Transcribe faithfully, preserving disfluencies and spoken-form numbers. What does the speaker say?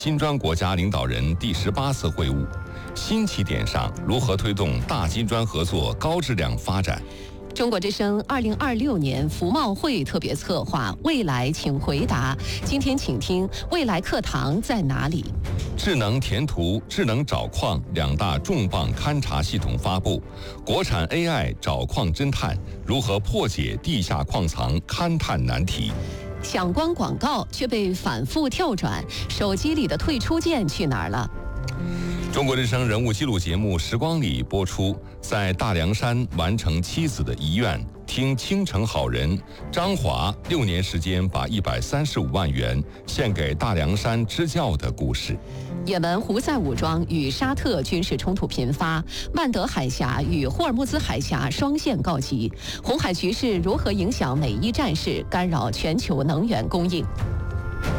金砖国家领导人第十八次会晤，新起点上如何推动大金砖合作高质量发展？ 中国之声二零二六年服贸会特别策划“未来请回答”，今天请听“未来课堂在哪里”。 智能填图、智能找矿两大重磅勘察系统发布，国产 A I 找矿侦探如何破解地下矿藏勘探难题？ 想关广告却被反复跳转，手机里的退出键去哪儿了？ 中国之声人物记录节目《时光里》播出，在大凉山完成妻子的遗愿，听青城好人张华六年时间把一百三十五万元献给大凉山支教的故事。 也门胡塞武装与沙特军事冲突频发，曼德海峡与霍尔木兹海峡双线告急，红海局势如何影响美伊战事，干扰全球能源供应？